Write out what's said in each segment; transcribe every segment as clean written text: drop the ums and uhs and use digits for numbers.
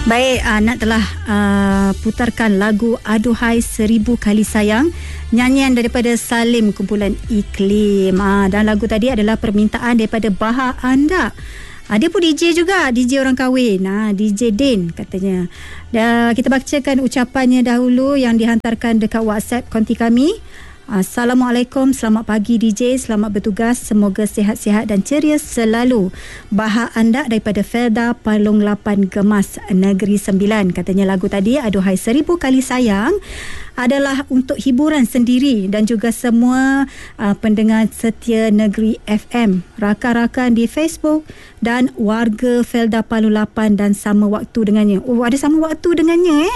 Baik, Nak telah putarkan lagu Aduhai Seribu Kali Sayang, nyanyian daripada Salim kumpulan Iklim. Dan lagu tadi adalah permintaan daripada Bahar Anda. Dia pun DJ juga, DJ orang kahwin, DJ Din katanya. Dan kita bacakan ucapannya dahulu yang dihantarkan dekat WhatsApp konti kami. Assalamualaikum, selamat pagi DJ, selamat bertugas, semoga sihat-sihat dan ceria selalu. Bahar Anda daripada Felda Palung 8 Gemas Negeri 9. Katanya lagu tadi Aduhai Seribu Kali Sayang adalah untuk hiburan sendiri dan juga semua pendengar setia Negeri FM, rakan-rakan di Facebook dan warga Felda Palung 8 dan sama waktu dengannya. Oh, ada sama waktu dengannya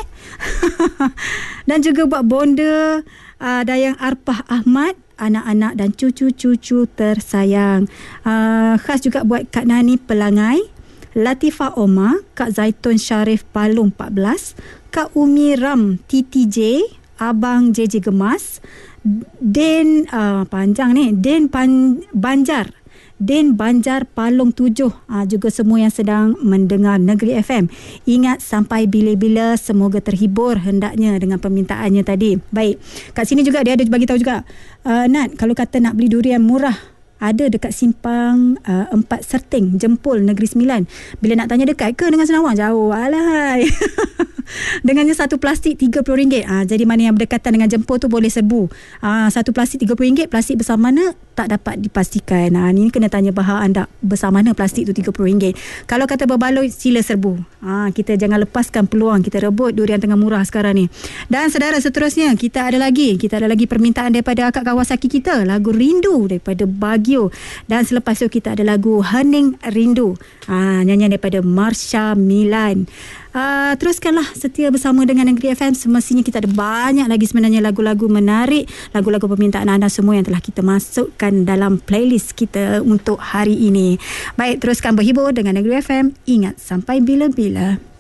dan juga buat bonda Dayang Arpah Ahmad, anak-anak dan cucu-cucu tersayang. Khas juga buat Kak Nani Pelangai, Latifah Omar, Kak Zaitun Syarif Palung 14, Kak Umi Ram TTJ, Abang JJ Gemas, Den panjang ni, Den Banjar, Den Banjar Palung 7, juga semua yang sedang mendengar Negeri FM. Ingat sampai bila-bila, semoga terhibur hendaknya dengan permintaannya tadi. Baik, kat sini juga dia ada bagi tahu juga, Nat, kalau kata nak beli durian murah, ada dekat Simpang 4 Serting, Jempol, Negeri 9. Bila nak tanya dekat ke dengan Senawang, jauh. Alahai. Dengannya satu plastik RM30. Jadi mana yang berdekatan dengan Jempol tu boleh serbu. Satu plastik RM30, plastik besar mana tak dapat dipastikan. Ni kena tanya Bahar Anda, besar mana plastik tu RM30. Kalau kata berbaloi, sila serbu. Kita jangan lepaskan peluang kita rebut durian tengah murah sekarang ni. Dan saudara, seterusnya kita ada lagi permintaan daripada akak Kawasaki kita, lagu Rindu daripada Baguio. Dan selepas tu kita ada lagu Hening Rindu, nyanyian daripada Marsha Milan. Teruskanlah setia bersama dengan Negeri FM. Semestinya kita ada banyak lagi sebenarnya lagu-lagu menarik, lagu-lagu permintaan anda semua yang telah kita masukkan dalam playlist kita untuk hari ini. Baik, teruskan berhibur dengan Negeri FM. Ingat sampai bila-bila.